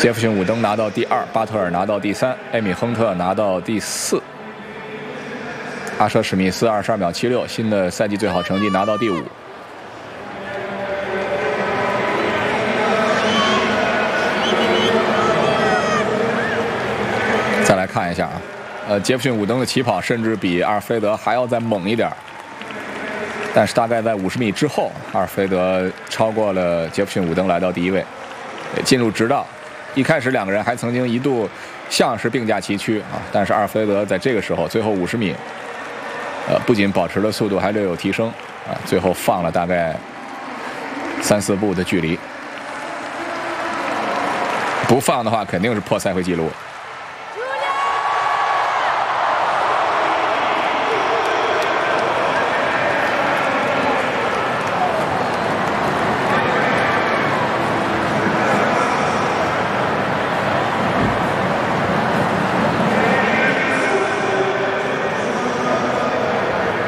杰弗逊·伍登拿到第2，巴特尔拿到第3，艾米·亨特拿到第4。阿舍·史密斯22秒76，新的赛季最好成绩拿到第5。再来看一下啊，杰弗逊·伍登的起跑甚至比阿尔弗雷德还要再猛一点，但是大概在50米之后，阿尔弗雷德超过了杰弗逊·伍登，来到第1位，进入直道。一开始两个人还曾经一度像是并驾齐驱啊，但是阿尔弗雷德在这个时候最后50米，不仅保持了速度，还略有提升啊，最后放了大概3、4步的距离，不放的话肯定是破赛会纪录。